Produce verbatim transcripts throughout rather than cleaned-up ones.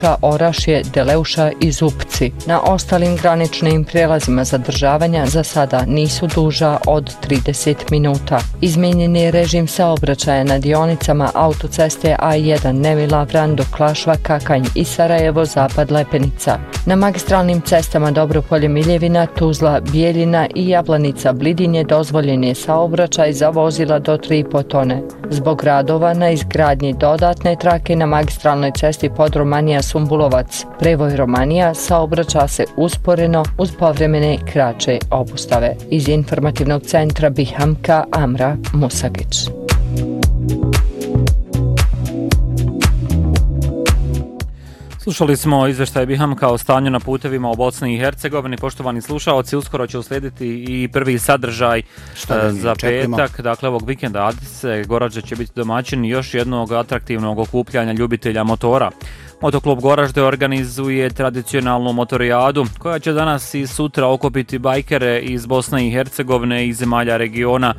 Orašje, Deleuša i Zupci. Na ostalim graničnim prijelazima zadržavanja za sada nisu duža od trideset minuta. Izmijenjen je režim saobraćaja na dionicama autoceste A jedan Nevila, Vrando, Klašva, Kakanj i Sarajevo, Zapad, Lepenica. Na magistralnim cestama Dobropolje, Miljevina, Tuzla, Bijeljina i Jablanica, Blidinje dozvoljen je saobraćaj za vozila do tri i po tone. Zbog radova na izgradnji dodatne trake na magistralnoj cesti Podromanija Sumbulovac, Prevoj Romanija, saobraća se usporeno uz povremene kraće obustave. Iz informativnog centra Bihamka, Amra Musagić. Slušali smo izvještaj Bihamka o stanju na putevima u Bosni i Hercegovini. Poštovani slušaoci, uskoro će uslijediti i prvi sadržaj za petak. Dakle, ovog vikenda Adise Goražde će biti domaćin još jednog atraktivnog okupljanja ljubitelja motora. Motoklub Goražde organizuje tradicionalnu motorijadu koja će danas i sutra okupiti bajkere iz Bosne i Hercegovine i zemalja regiona.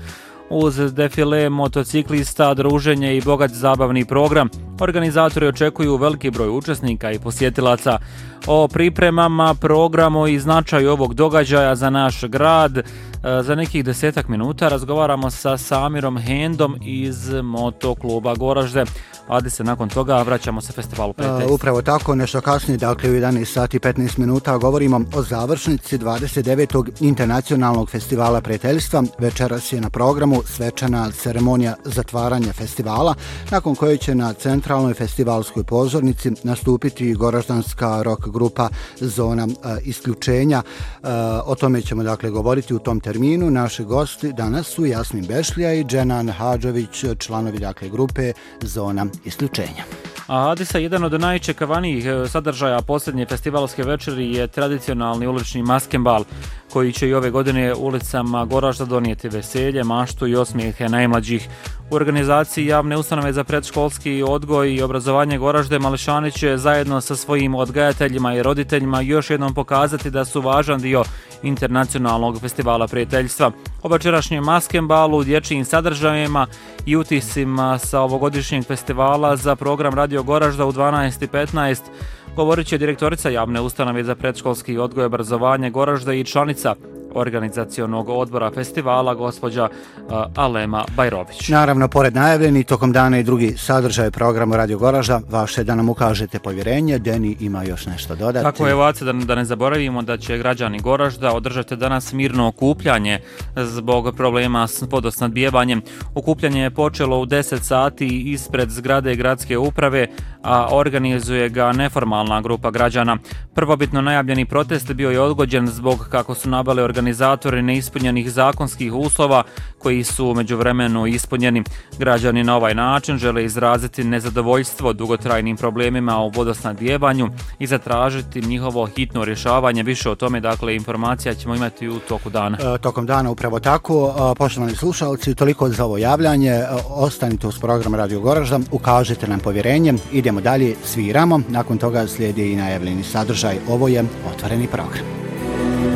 Uz defile motociklista, druženje i bogat zabavni program, organizatori očekuju veliki broj učesnika i posjetilaca. O pripremama, programu i značaju ovog događaja za naš grad za nekih desetak minuta razgovaramo sa Samirom Hendom iz Motokluba Goražde. Adi se nakon toga vraćamo se festivalu prijateljstva. Uh, upravo tako, nešto kasnije, dakle u jedanaest sati i petnaest minuta govorimo o završnici dvadeset devetog internacionalnog festivala prijateljstva. Večeras je na programu svečana ceremonija zatvaranja festivala, nakon koje će na centralnoj festivalskoj pozornici nastupiti goraždanska rock grupa Zona uh, isključenja. Uh, o tome ćemo dakle govoriti u tom terminu. Naši gosti danas su Jasmin Bešlija i Dženan Hadžović, članovi dakle grupe Zona isključenja. A Adisa, jedan od najčekavanijih sadržaja posljednje festivalske večeri je tradicionalni ulični maskembal, koji će i ove godine ulicama Goražda donijeti veselje, maštu i osmijehe najmlađih. U organizaciji javne ustanove za predškolski odgoj i obrazovanje Goražde mališani će zajedno sa svojim odgajateljima i roditeljima još jednom pokazati da su važan dio internacionalnog festivala prijateljstva. O večerašnjem maskembalu, dječjim sadržajima i utisima sa ovogodišnjeg festivala za program Radio Goražda u dvanaest i petnaest govorit će direktorica javne ustanove za predškolski odgoj i obrazovanje Goražde i članica organizacionog odbora festivala, gospođa uh, Alema Bajrović. Naravno, pored najavljeni, tokom dana i drugi sadržaj programu Radio Goražda, vaše da nam ukažete povjerenje. Deni ima još nešto dodati. Tako je, Vace, da, da ne zaboravimo da će građani Goražda održati danas mirno okupljanje zbog problema s vodosnadbijevanjem. Okupljanje je počelo u deset sati ispred zgrade gradske uprave, a organizuje ga neformalna grupa građana. Prvobitno najavljeni protest bio je odgođen zbog, kako su naveli organizatori, neispunjenih zakonskih uslova koji su u međuvremenu ispunjeni. Građani na ovaj način žele izraziti nezadovoljstvo dugotrajnim problemima u vodosnadbijevanju i zatražiti njihovo hitno rješavanje. Više o tome, dakle, informacija ćemo imati u toku dana. E, tokom dana upravo tako. E, poštovani slušalci, toliko za ovo javljanje. E, ostanite uz program Radio Goražda, ukažite nam povjerenje, idemo dalje, sviramo. Nakon toga slijedi i najavljeni sadržaj. Ovo je otvoreni program.